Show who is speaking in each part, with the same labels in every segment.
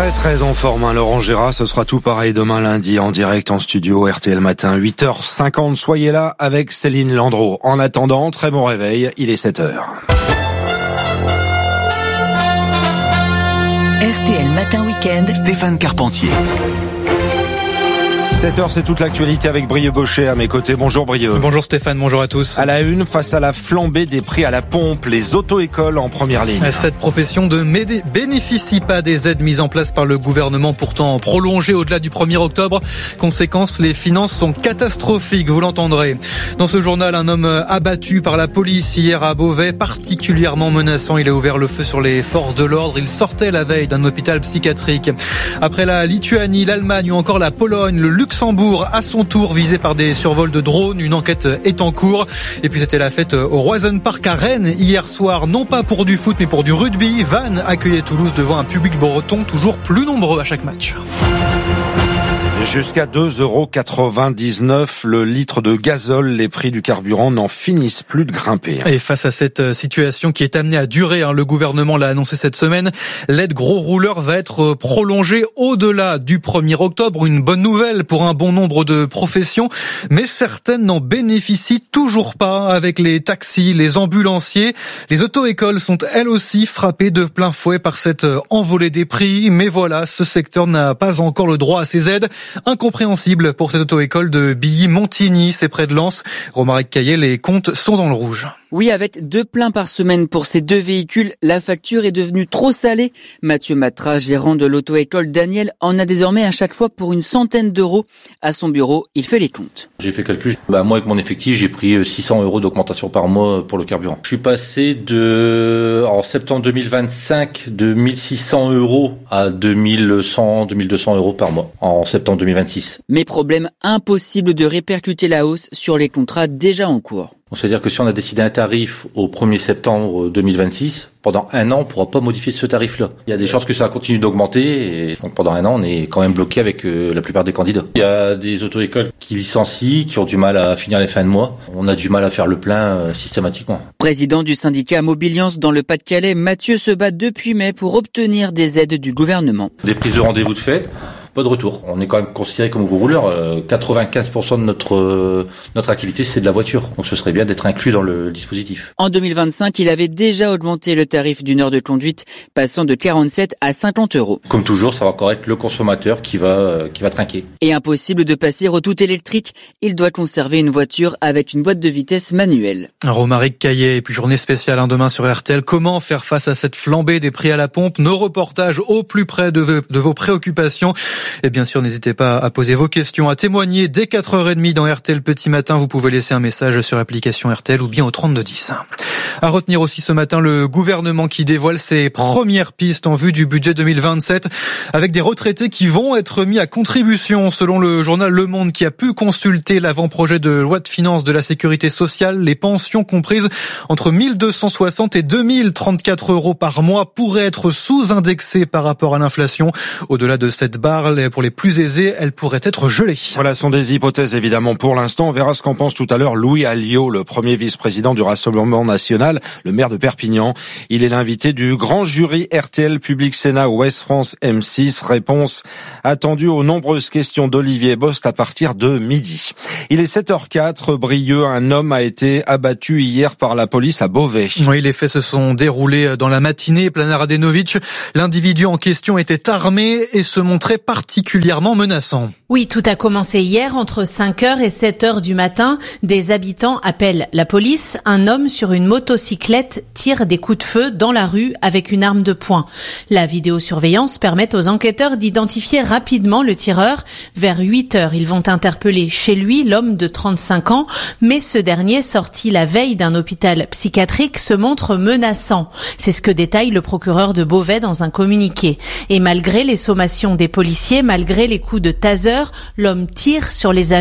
Speaker 1: Très en forme, Laurent Gérard. Ce sera tout pareil demain lundi en direct en studio RTL Matin, 8h50. Soyez là avec Céline Landreau. En attendant, très bon réveil, il est 7h.
Speaker 2: RTL Matin Week-end,
Speaker 3: Stéphane Carpentier.
Speaker 1: 7h, c'est toute l'actualité avec Brieux Gaucher à mes côtés. Bonjour Brieux.
Speaker 4: Bonjour Stéphane, bonjour à tous.
Speaker 1: À la une, face à la flambée des prix à la pompe, les auto-écoles en première ligne.
Speaker 4: Cette profession ne bénéficie pas des aides mises en place par le gouvernement, pourtant prolongées au-delà du 1er octobre. Conséquence, les finances sont catastrophiques, vous l'entendrez. Dans ce journal, un homme abattu par la police hier à Beauvais, particulièrement menaçant. Il a ouvert le feu sur les forces de l'ordre. Il sortait la veille d'un hôpital psychiatrique. Après la Lituanie, l'Allemagne ou encore la Pologne, le Luxembourg, à son tour, visé par des survols de drones. Une enquête est en cours. Et puis c'était la fête au Roison Park à Rennes hier soir. Non pas pour du foot, mais pour du rugby. Vannes accueillait Toulouse devant un public breton toujours plus nombreux à chaque match.
Speaker 1: Jusqu'à 2,99 € le litre de gazole, les prix du carburant n'en finissent plus de grimper.
Speaker 4: Et face à cette situation qui est amenée à durer, le gouvernement l'a annoncé cette semaine, l'aide gros rouleur va être prolongée au-delà du 1er octobre. Une bonne nouvelle pour un bon nombre de professions, mais certaines n'en bénéficient toujours pas. Avec les taxis, les ambulanciers, les auto-écoles sont elles aussi frappées de plein fouet par cette envolée des prix. Mais voilà, ce secteur n'a pas encore le droit à ces aides. Incompréhensible pour cette auto-école de Billy-Montigny, c'est près de Lens. Romaric Caillet, les comptes sont dans le rouge.
Speaker 5: Oui, avec 2 pleins par semaine pour ces 2 véhicules, la facture est devenue trop salée. Mathieu Matra, gérant de l'auto-école Daniel, en a désormais à chaque fois pour une centaine d'euros. À son bureau, il fait les comptes.
Speaker 6: J'ai fait calcul. Moi, avec mon effectif, j'ai pris 600 € d'augmentation par mois pour le carburant. Je suis passé en septembre 2025, de 1600 € à 2100, 2200 € par mois en septembre 2026.
Speaker 5: Mais problème, impossible de répercuter la hausse sur les contrats déjà en cours.
Speaker 6: C'est-à-dire que si on a décidé un tarif au 1er septembre 2026, pendant un an, on ne pourra pas modifier ce tarif-là. Il y a des chances que ça continue d'augmenter et donc pendant un an, on est quand même bloqué avec la plupart des candidats. Il y a des auto-écoles qui licencient, qui ont du mal à finir les fins de mois. On a du mal à faire le plein systématiquement.
Speaker 5: Président du syndicat Mobiliance dans le Pas-de-Calais, Mathieu se bat depuis mai pour obtenir des aides du gouvernement.
Speaker 6: Des prises de rendez-vous de fait. Pas de retour. On est quand même considéré comme gros rouleur. 95% de notre activité, c'est de la voiture. Donc ce serait bien d'être inclus dans le dispositif.
Speaker 5: En 2025, il avait déjà augmenté le tarif d'une heure de conduite, passant de 47 à 50 €.
Speaker 6: Comme toujours, ça va encore être le consommateur qui va trinquer.
Speaker 5: Et impossible de passer au tout électrique. Il doit conserver une voiture avec une boîte de vitesse manuelle.
Speaker 4: Romaric Caillet, et puis journée spéciale demain sur RTL. Comment faire face à cette flambée des prix à la pompe? Nos reportages au plus près de vos préoccupations. Et bien sûr, n'hésitez pas à poser vos questions, à témoigner dès 4h30 dans RTL Petit Matin. Vous pouvez laisser un message sur l'application RTL ou bien au 3210. À retenir aussi ce matin, le gouvernement qui dévoile ses premières pistes en vue du budget 2027 avec des retraités qui vont être mis à contribution. Selon le journal Le Monde qui a pu consulter l'avant-projet de loi de finances de la sécurité sociale, les pensions comprises entre 1260 et 2034 € par mois pourraient être sous-indexées par rapport à l'inflation. Au-delà de cette barre, pour les plus aisés, elle pourrait être gelée.
Speaker 1: Voilà, ce sont des hypothèses évidemment pour l'instant. On verra ce qu'en pense tout à l'heure Louis Alliot, le premier vice-président du Rassemblement national, le maire de Perpignan. Il est l'invité du grand jury RTL Public Sénat Ouest France M6. Réponse attendue aux nombreuses questions d'Olivier Bost à partir de midi. Il est 7h04, Brieux, un homme a été abattu hier par la police à Beauvais.
Speaker 4: Oui, les faits se sont déroulés dans la matinée. Planar Radenovic, l'individu en question était armé et se montrait particulièrement menaçant.
Speaker 7: Oui, tout a commencé hier entre 5h et 7h du matin. Des habitants appellent la police. Un homme sur une motocyclette tire des coups de feu dans la rue avec une arme de poing. La vidéosurveillance permet aux enquêteurs d'identifier rapidement le tireur. Vers 8h, ils vont interpeller chez lui l'homme de 35 ans, mais ce dernier, sorti la veille d'un hôpital psychiatrique, se montre menaçant. C'est ce que détaille le procureur de Beauvais dans un communiqué. Et malgré les sommations des policiers, malgré les coups de taser, l'homme tire sur les agents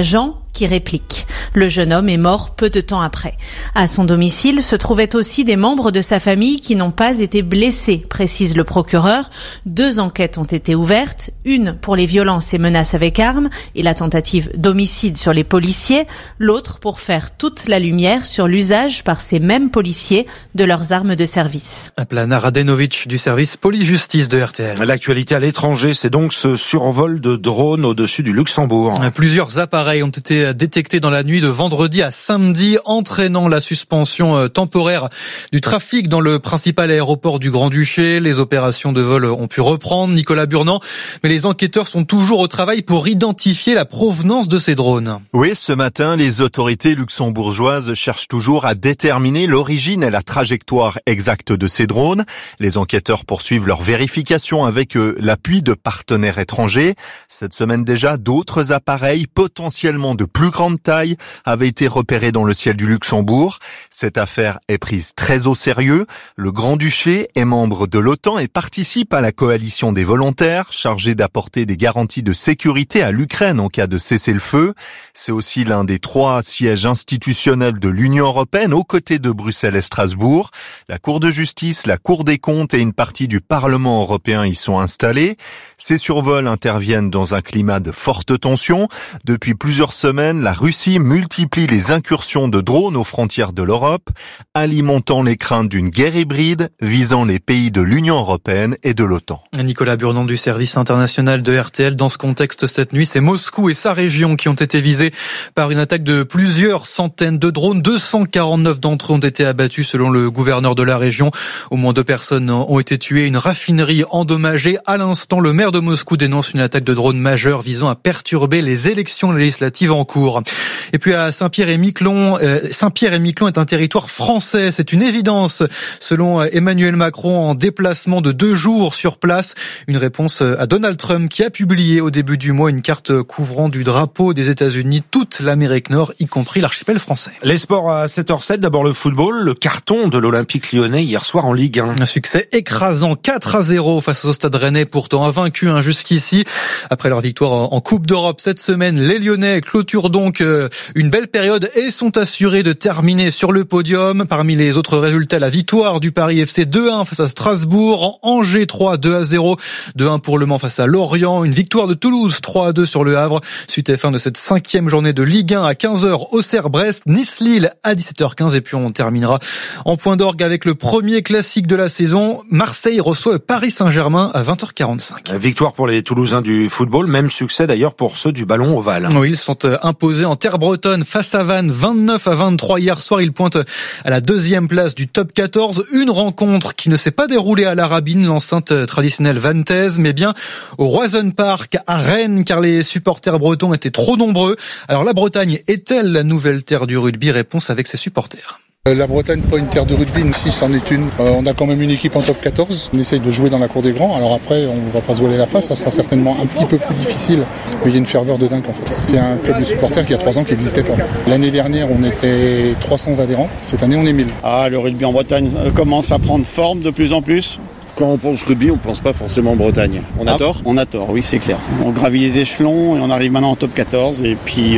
Speaker 7: qui réplique. Le jeune homme est mort peu de temps après. À son domicile se trouvaient aussi des membres de sa famille qui n'ont pas été blessés, précise le procureur. 2 enquêtes ont été ouvertes, une pour les violences et menaces avec armes et la tentative d'homicide sur les policiers, l'autre pour faire toute la lumière sur l'usage par ces mêmes policiers de leurs armes de service.
Speaker 4: Plana Radenovic du service police-justice de RTL.
Speaker 1: L'actualité à l'étranger, c'est donc ce survol de drones au-dessus du Luxembourg.
Speaker 4: Plusieurs appareils ont été détectés dans la nuit de vendredi à samedi, entraînant la suspension temporaire du trafic dans le principal aéroport du Grand-Duché. Les opérations de vol ont pu reprendre, Nicolas Burnand, mais les enquêteurs sont toujours au travail pour identifier la provenance de ces drones.
Speaker 3: Oui, ce matin, les autorités luxembourgeoises cherchent toujours à déterminer l'origine et la trajectoire exacte de ces drones. Les enquêteurs poursuivent leur vérification avec l'appui de partenaires étrangers. Cette semaine déjà, d'autres appareils potentiellement de plus grande taille avaient été repérés dans le ciel du Luxembourg. Cette affaire est prise très au sérieux. Le Grand-Duché est membre de l'OTAN et participe à la coalition des volontaires chargée d'apporter des garanties de sécurité à l'Ukraine en cas de cessez-le-feu. C'est aussi l'un des 3 sièges institutionnels de l'Union européenne aux côtés de Bruxelles et Strasbourg. La Cour de justice, la Cour des comptes et une partie du Parlement européen y sont installés. Ces survols interviennent dans un climat de forte tension. Depuis plusieurs semaines, la Russie multiplie les incursions de drones aux frontières de l'Europe, alimentant les craintes d'une guerre hybride visant les pays de l'Union européenne et de l'OTAN.
Speaker 4: Nicolas Burnand du service international de RTL. Dans ce contexte, cette nuit, c'est Moscou et sa région qui ont été visés par une attaque de plusieurs centaines de drones. 249 d'entre eux ont été abattus selon le gouverneur de la région. Au moins 2 personnes ont été tuées, une raffinerie endommagée. À l'instant, le maire de Moscou dénonce une attaque de drone majeure visant à perturber les élections législatives en cours. Et puis à Saint-Pierre-et-Miquelon, Saint-Pierre-et-Miquelon est un territoire français, c'est une évidence. Selon Emmanuel Macron, en déplacement de 2 jours sur place, une réponse à Donald Trump qui a publié au début du mois une carte couvrant du drapeau des États-Unis toute l'Amérique Nord, y compris l'archipel français.
Speaker 1: Les sports à 7h07, d'abord le football, le carton de l'Olympique Lyonnais hier soir en Ligue 1.
Speaker 4: Un succès écrasant, 4-0 face au Stade Rennais, pourtant invaincu jusqu'ici. Après leur victoire en Coupe d'Europe cette semaine, les Lyonnais clôturent donc une belle période et sont assurés de terminer sur le podium. Parmi les autres résultats, la victoire du Paris FC 2-1 face à Strasbourg, Angers 3, 2-0, 2-1 pour Le Mans face à Lorient, une victoire de Toulouse 3-2 sur Le Havre. Suite et fin de cette 5e journée de Ligue 1 à 15h, Auxerre-Brest, Nice-Lille à 17h15 et puis on terminera en point d'orgue avec le premier classique de la saison. Marseille reçoit Paris Saint-Germain à 20h45.
Speaker 1: Victoire pour les Toulousains du football, même succès d'ailleurs pour ceux du ballon ovale.
Speaker 4: Oui, ils sont imposés en terre bretonne face à Vannes, 29-23 hier soir. Ils pointent à la 2e place du top 14. Une rencontre qui ne s'est pas déroulée à la Rabine, l'enceinte traditionnelle vantaise, mais bien au Roison Park à Rennes, car les supporters bretons étaient trop nombreux. Alors la Bretagne est-elle la nouvelle terre du rugby? Réponse avec ses supporters.
Speaker 8: La Bretagne, pas une terre de rugby, si c'en est une. On a quand même une équipe en top 14. On essaye de jouer dans la cour des grands. Alors après, on ne va pas se voiler la face. Ça sera certainement un petit peu plus difficile. Mais il y a une ferveur de dingue en fait. C'est un club de supporters qui a 3 ans qui n'existait pas. L'année dernière, on était 300 adhérents. Cette année, on est 1000.
Speaker 9: Le rugby en Bretagne commence à prendre forme de plus en plus.
Speaker 10: Quand on pense rugby, on pense pas forcément Bretagne. On a tort ?
Speaker 9: On a tort, oui, c'est clair. On gravit les échelons et on arrive maintenant en top 14. Et puis,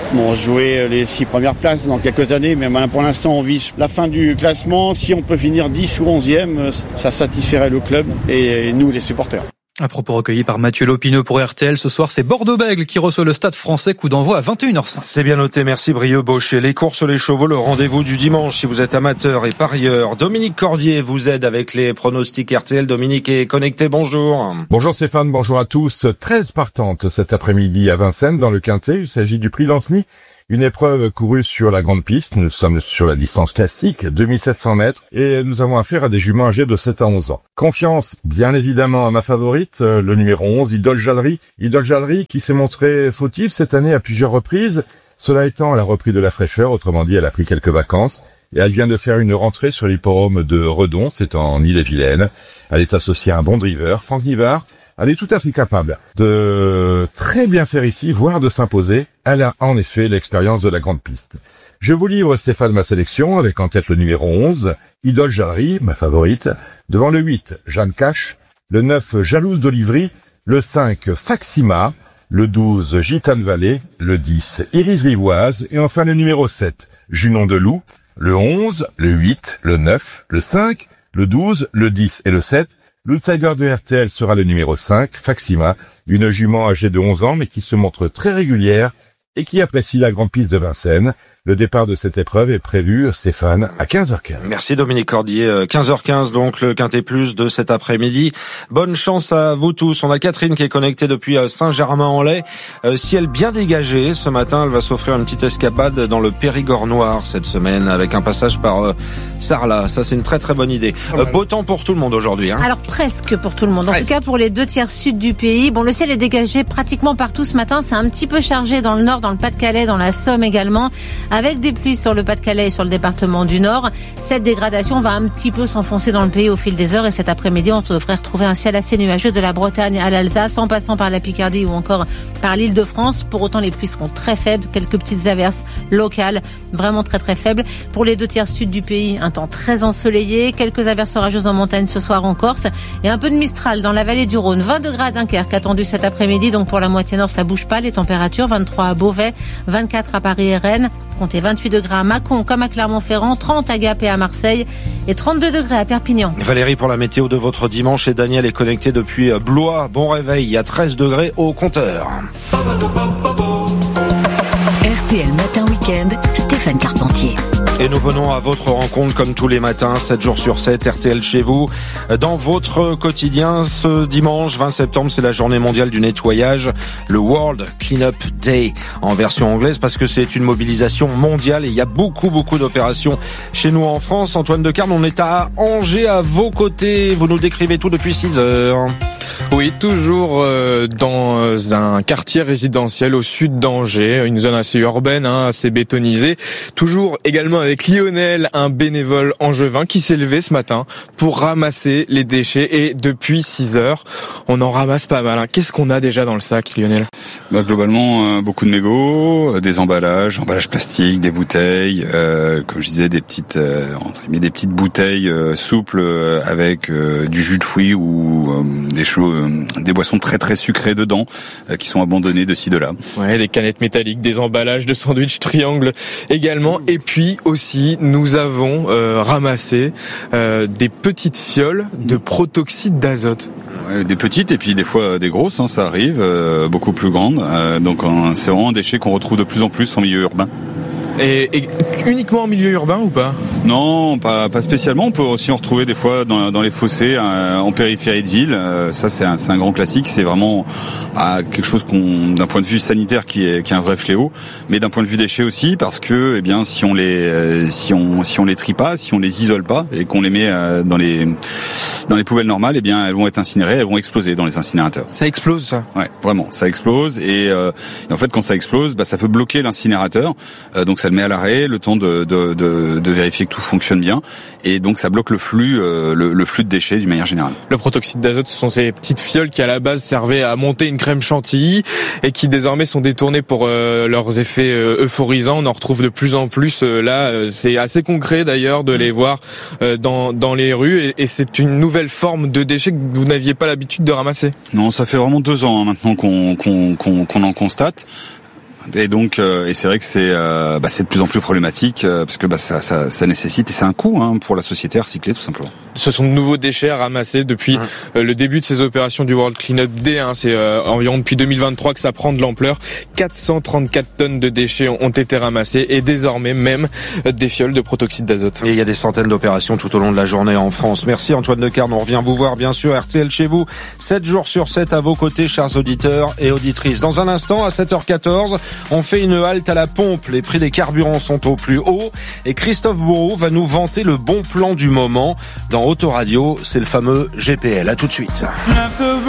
Speaker 9: jouer les 6 premières places dans quelques années. Mais pour l'instant, on vise la fin du classement. Si on peut finir 10 ou 11e, ça satisferait le club et nous, les supporters.
Speaker 4: À propos recueilli par Mathieu Lopineux pour RTL, ce soir c'est Bordeaux-Bègles qui reçoit le Stade Français, coup d'envoi à 21h05.
Speaker 1: C'est bien noté, merci Brieux-Baucher. Les courses, les chevaux, le rendez-vous du dimanche si vous êtes amateur et parieur. Dominique Cordier vous aide avec les pronostics RTL. Dominique est connecté, bonjour.
Speaker 11: Bonjour Stéphane, bonjour à tous. 13 partantes cet après-midi à Vincennes dans le Quintet. Il s'agit du prix Lanceny. Une épreuve courue sur la grande piste. Nous sommes sur la distance classique, 2700 mètres, et nous avons affaire à des juments âgés de 7 à 11 ans. Confiance, bien évidemment, à ma favorite, le numéro 11, Idole Jallery. Idole Jallery qui s'est montrée fautive cette année à plusieurs reprises. Cela étant, elle a repris de la fraîcheur, autrement dit, elle a pris quelques vacances. Et elle vient de faire une rentrée sur l'hippodrome de Redon, c'est en Ille-et-Vilaine. Elle est associée à un bon driver, Franck Nivard. Elle est tout à fait capable de très bien faire ici, voire de s'imposer. Elle a en effet l'expérience de la grande piste. Je vous livre, Stéphane, ma sélection, avec en tête le numéro 11, Idole Jallery, ma favorite, devant le 8, Jeanne Cash, le 9, Jalouse d'Olivry, le 5, Faxima, le 12, Gitane Vallée, le 10, Iris Rivoise, et enfin le numéro 7, Junon de Loup, le 11, le 8, le 9, le 5, le 12, le 10 et le 7. L'outsider de RTL sera le numéro 5, Faxima, une jument âgée de 11 ans mais qui se montre très régulière et qui apprécie la grande piste de Vincennes. Le départ de cette épreuve est prévu, Stéphane, à 15h15.
Speaker 1: Merci Dominique Cordier. 15h15 donc, le Quintet Plus de cet après-midi. Bonne chance à vous tous. On a Catherine qui est connectée depuis Saint-Germain-en-Laye. Ciel bien dégagé. Ce matin, elle va s'offrir une petite escapade dans le Périgord noir cette semaine avec un passage par Sarlat. Ça, c'est une très très bonne idée. Beau temps pour tout le monde aujourd'hui.
Speaker 12: Alors presque pour tout le monde. En tout cas pour les 2 tiers sud du pays. Bon, le ciel est dégagé pratiquement partout ce matin. C'est un petit peu chargé dans le nord, dans le Pas-de-Calais, dans la Somme également, avec des pluies sur le Pas-de-Calais et sur le département du Nord. Cette dégradation va un petit peu s'enfoncer dans le pays au fil des heures et cet après-midi, on devrait retrouver un ciel assez nuageux de la Bretagne à l'Alsace, en passant par la Picardie ou encore par l'Île-de-France. Pour autant, les pluies seront très faibles, quelques petites averses locales, vraiment très très faibles. Pour les 2 tiers sud du pays, un temps très ensoleillé, quelques averses orageuses en montagne ce soir en Corse et un peu de Mistral dans la vallée du Rhône. 20 degrés à Dunkerque attendu cet après-midi, donc pour la moitié nord, ça bouge pas. Les températures, 23 à Beauvais, 24 à Paris et Rennes, comptez 28 degrés à Mâcon comme à Clermont-Ferrand, 30 à Gap et à Marseille et 32 degrés à Perpignan.
Speaker 1: Valérie pour la météo de votre dimanche et Daniel est connecté depuis Blois. Bon réveil, il y a 13 degrés au compteur.
Speaker 2: RTL Matin Week-end, Stéphane Carpentier.
Speaker 1: Et nous venons à votre rencontre comme tous les matins, 7 jours sur 7, RTL chez vous. Dans votre quotidien, ce dimanche 20 septembre, c'est la journée mondiale du nettoyage, le World Cleanup Day en version anglaise, parce que c'est une mobilisation mondiale et il y a beaucoup d'opérations chez nous en France. Antoine Decarne, on est à Angers à vos côtés. Vous nous décrivez tout depuis 6 heures.
Speaker 13: Oui, toujours dans un quartier résidentiel au sud d'Angers, une zone assez urbaine, assez bétonisée. Toujours également avec Lionel, un bénévole angevin qui s'est levé ce matin pour ramasser les déchets et depuis 6 heures, on en ramasse pas mal. Qu'est-ce qu'on a déjà dans le sac, Lionel ?
Speaker 14: Globalement, beaucoup de mégots, des emballages plastiques, des bouteilles, comme je disais, des petites des petites bouteilles souples avec du jus de fruits ou des boissons très très sucrées dedans qui sont abandonnées de ci de là.
Speaker 13: Ouais, des canettes métalliques, des emballages de sandwich triangle également. Et puis aussi, nous avons ramassé des petites fioles de protoxyde d'azote.
Speaker 14: Ouais, des petites et puis des fois des grosses, ça arrive, beaucoup plus grandes. Donc c'est vraiment un déchet qu'on retrouve de plus en plus en milieu urbain.
Speaker 13: Et uniquement en milieu urbain ou pas ?
Speaker 14: Non, pas spécialement. On peut aussi en retrouver des fois dans les fossés en périphérie de ville. Ça c'est un grand classique. C'est vraiment quelque chose d'un point de vue sanitaire qui est un vrai fléau, mais d'un point de vue déchets aussi, parce que si on les trie pas, si on les isole pas et qu'on les met dans les poubelles normales, elles vont être incinérées, elles vont exploser dans les incinérateurs.
Speaker 13: Ça explose, ça ?
Speaker 14: Ouais, vraiment, ça explose et en fait quand ça explose, ça peut bloquer l'incinérateur. Donc ça le met à l'arrêt, le temps de vérifier que tout fonctionne bien, et donc ça bloque le flux de déchets d'une manière générale.
Speaker 13: Le protoxyde d'azote, ce sont ces petites fioles qui à la base servaient à monter une crème chantilly et qui désormais sont détournées pour leurs effets euphorisants. On en retrouve de plus en plus là. C'est assez concret d'ailleurs de les voir dans les rues et c'est une nouvelle forme de déchets que vous n'aviez pas l'habitude de ramasser.
Speaker 14: Non, ça fait vraiment 2 ans maintenant qu'on en constate. Et donc, c'est vrai que c'est de plus en plus problématique parce que ça nécessite et c'est un coût pour la société à recycler tout simplement.
Speaker 13: Ce sont de nouveaux déchets à ramasser depuis le début de ces opérations du World Cleanup Day. C'est environ depuis 2023 que ça prend de l'ampleur. 434 tonnes de déchets ont été ramassés et désormais même des fioles de protoxyde d'azote.
Speaker 1: Et il y a des centaines d'opérations tout au long de la journée en France. Merci Antoine Decarne. On revient vous voir bien sûr RTL chez vous 7 jours sur 7 à vos côtés, chers auditeurs et auditrices. Dans un instant à 7h14, on fait une halte à la pompe. Les prix des carburants sont au plus haut et Christophe Bourreau va nous vanter le bon plan du moment. Dans Autoradio, c'est le fameux GPL. À tout de suite.